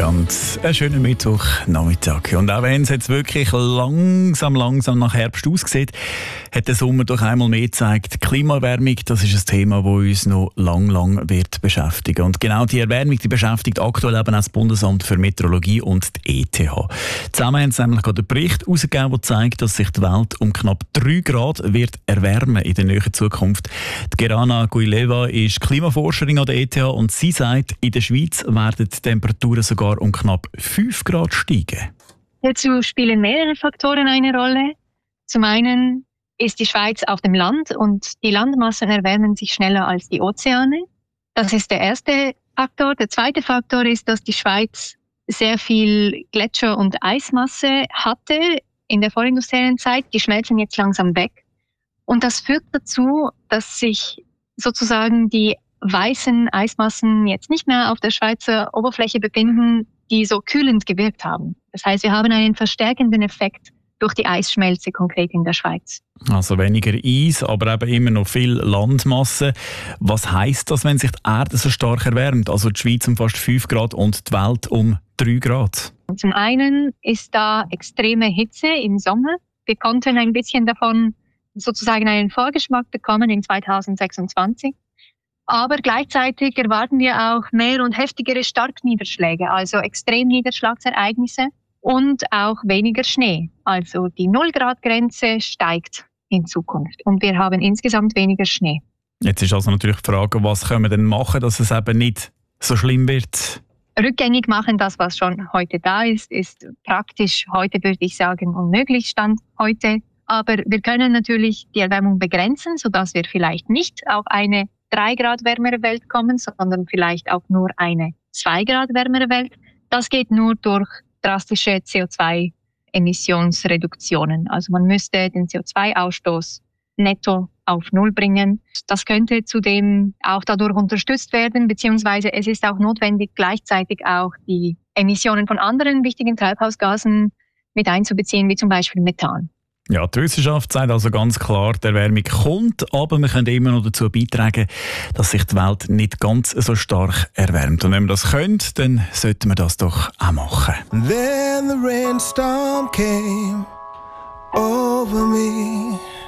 und einen schönen Mittwochnachmittag. Und auch wenn es jetzt wirklich langsam nach Herbst aussieht, hat der Sommer doch einmal mehr gezeigt, Klimaerwärmung, das ist ein Thema, das uns noch lang wird beschäftigen. Und genau die Erwärmung, die beschäftigt aktuell eben auch das Bundesamt für Meteorologie und die ETH. Zusammen haben sie nämlich gerade einen Bericht herausgegeben, der zeigt, dass sich die Welt um knapp 3 Grad wird erwärmen in der näheren Zukunft. Die Gerana Guileva ist Klimaforscherin an der ETH und sie sagt, in der Schweiz werden die Temperaturen sogar um knapp 5 Grad steigen. Dazu spielen mehrere Faktoren eine Rolle. Zum einen ist die Schweiz auf dem Land und die Landmassen erwärmen sich schneller als die Ozeane. Das ist der erste Faktor. Der zweite Faktor ist, dass die Schweiz sehr viel Gletscher- und Eismasse hatte in der vorindustriellen Zeit. Die schmelzen jetzt langsam weg. Und das führt dazu, dass sich sozusagen die weißen Eismassen jetzt nicht mehr auf der Schweizer Oberfläche befinden, die so kühlend gewirkt haben. Das heißt, wir haben einen verstärkenden Effekt durch die Eisschmelze konkret in der Schweiz. Also weniger Eis, aber eben immer noch viel Landmasse. Was heisst das, wenn sich die Erde so stark erwärmt? Also die Schweiz um fast 5 Grad und die Welt um 3 Grad. Zum einen ist da extreme Hitze im Sommer. Wir konnten ein bisschen davon sozusagen einen Vorgeschmack bekommen in 2026. Aber gleichzeitig erwarten wir auch mehr und heftigere Starkniederschläge, also Extremniederschlagsereignisse und auch weniger Schnee. Also die 0-Grad-Grenze steigt in Zukunft und wir haben insgesamt weniger Schnee. Jetzt ist also natürlich die Frage, was können wir denn machen, dass es eben nicht so schlimm wird? Rückgängig machen, das was schon heute da ist praktisch heute, würde ich sagen, unmöglich, Stand heute. Aber wir können natürlich die Erwärmung begrenzen, sodass wir vielleicht nicht auf eine 3 Grad wärmere Welt kommen, sondern vielleicht auch nur eine 2 Grad wärmere Welt. Das geht nur durch drastische CO2-Emissionsreduktionen. Also man müsste den CO2-Ausstoß netto auf Null bringen. Das könnte zudem auch dadurch unterstützt werden, beziehungsweise es ist auch notwendig, gleichzeitig auch die Emissionen von anderen wichtigen Treibhausgasen mit einzubeziehen, wie zum Beispiel Methan. Ja, die Wissenschaft sagt also ganz klar, die Erwärmung kommt, aber wir können immer noch dazu beitragen, dass sich die Welt nicht ganz so stark erwärmt. Und wenn wir das können, dann sollten wir das doch auch machen. Then the rainstorm came over me.